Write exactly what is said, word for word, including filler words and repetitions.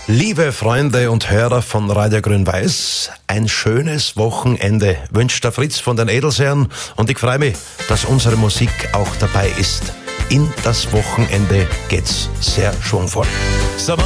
Liebe Freunde und Hörer von Radio Grün-Weiß, ein schönes Wochenende wünscht der Fritz von den Edelsherren und ich freue mich, dass unsere Musik auch dabei ist. In das Wochenende geht's sehr schwungvoll.